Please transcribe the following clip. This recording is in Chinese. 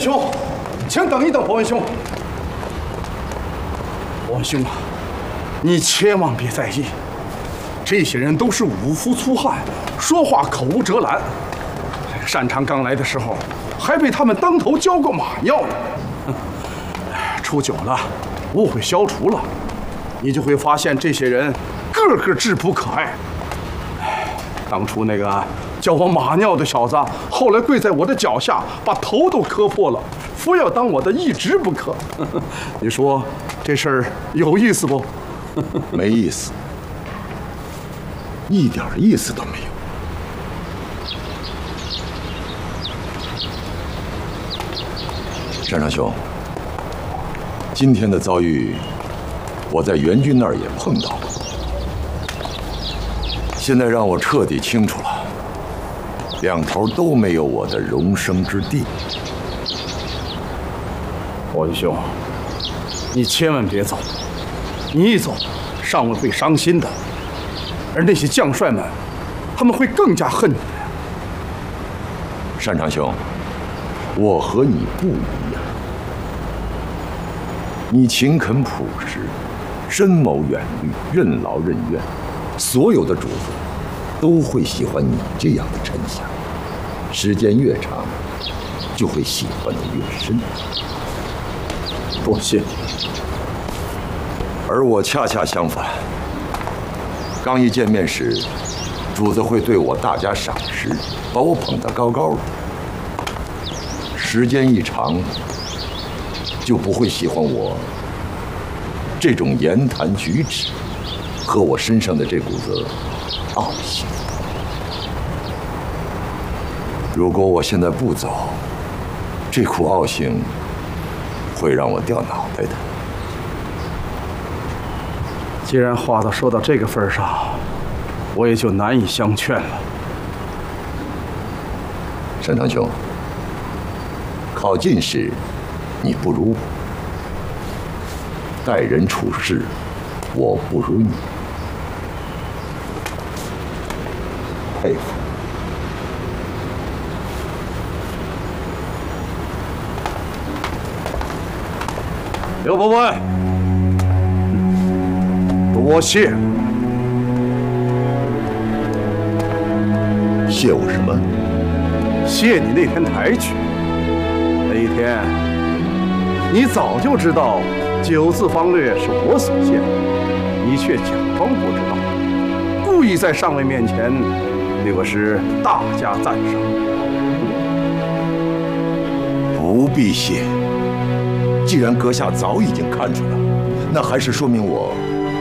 兄，请等一等，伯文兄。伯文兄啊，你千万别在意，这些人都是武夫粗汉，说话口无遮拦。擅长刚来的时候，还被他们当头浇过马尿呢。处久了，误会消除了，你就会发现这些人个个质朴可爱。当初那个叫我马尿的小子，后来跪在我的脚下，把头都磕破了，非要当我的义侄不可。你说这事儿有意思不？ 没意思，一点意思都没有。山长兄，今天的遭遇，我在袁军那儿也碰到过。现在让我彻底清楚了，两头都没有我的容身之地。 伯文兄，你千万别走，你一走，上尉会伤心的，而那些将帅们，他们会更加恨你的。 山长兄，我和你不一样，你勤恳朴实，深谋远虑，任劳任怨，所有的主子都会喜欢你这样的丞相，时间越长，就会喜欢的越深。 多谢你。 而我恰恰相反，刚一见面时，主子会对我大加赏识，把我捧得高高的。时间一长，就不会喜欢我这种言谈举止和我身上的这股子傲性。如果我现在不走，这股傲性会让我掉脑袋的。 既然话都说到这个份上，我也就难以相劝了。 山长兄，考进士你不如我，待人处事我不如你，佩服。 刘伯温，多谢。 谢我什么？ 谢你那天抬举。那一天，你早就知道9字方略是我所献，你却假装不知道，故意在上尉面前对我是大加赞赏。 不必谢。既然阁下早已经看出了，那还是说明我